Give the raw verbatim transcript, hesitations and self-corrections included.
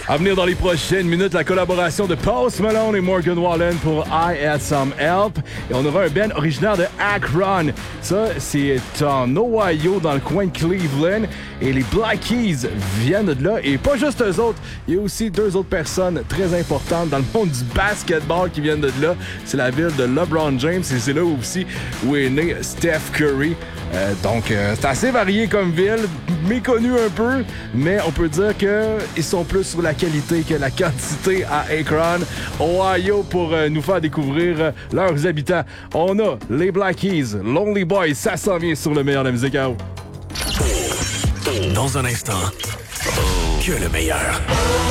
À venir dans les prochaines minutes, la collaboration de Post Malone et Morgan Wallen pour I Had Some Help. Et on aura un band originaire de Akron. Ça, c'est en Ohio, dans le coin de Cleveland. Et les Black Keys viennent de là. Et pas juste eux autres, il y a aussi deux autres personnes très importantes dans le monde du basketball qui viennent de là. C'est la ville de LeBron James et c'est là aussi où est né Steph Curry. Euh, donc, euh, c'est assez varié comme ville, méconnu un peu, mais on peut dire qu'ils sont plus sur la qualité que la quantité à Akron, Ohio, pour euh, nous faire découvrir euh, leurs habitants. On a les Black Keys, Lonely Boys, ça s'en vient sur le meilleur de la musique à eau. Dans un instant, que le meilleur.